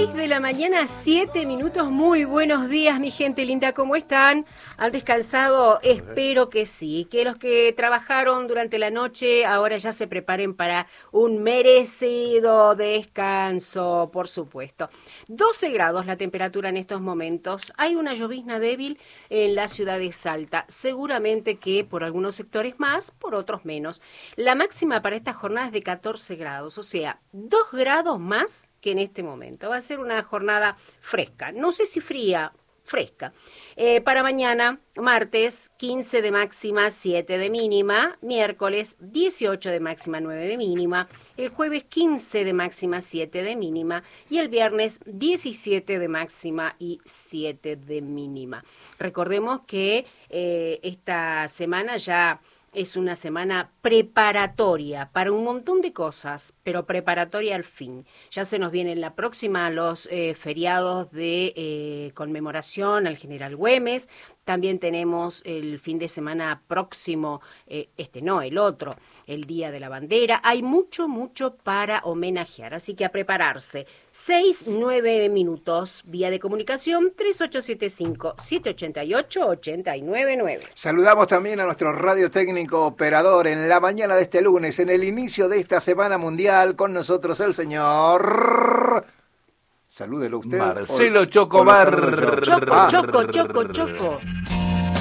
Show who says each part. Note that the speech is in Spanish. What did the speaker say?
Speaker 1: 6 de la mañana, 7 minutos. Muy buenos días, mi gente linda. ¿Cómo están? ¿Han descansado? Espero que sí. Que los que trabajaron durante la noche ahora ya se preparen para un merecido descanso, por supuesto. 12 grados la temperatura en estos momentos. Hay una llovizna débil en la ciudad de Salta. Seguramente que por algunos sectores más, por otros menos. La máxima para esta jornada es de 14 grados, o sea, 2 grados más que en este momento. Va a ser una jornada fresca, no sé si fría, fresca. Para mañana, martes, 15 de máxima, 7 de mínima. Miércoles, 18 de máxima, 9 de mínima. El jueves, 15 de máxima, 7 de mínima. Y el viernes, 17 de máxima y 7 de mínima. Recordemos que esta semana ya es una semana preparatoria para un montón de cosas, pero preparatoria al fin. Ya se nos vienen la próxima los feriados de conmemoración al General Güemes. También tenemos el fin de semana próximo, el otro, el Día de la Bandera. Hay mucho para homenajear, así que a prepararse. 6-9 minutos, vía de comunicación 3875-788-899.
Speaker 2: Saludamos también a nuestro radio técnico operador en la mañana de este lunes, en el inicio de esta Semana Mundial, con nosotros el señor... Salúdelo usted.
Speaker 3: Marcelo Chocobar.
Speaker 1: Choco.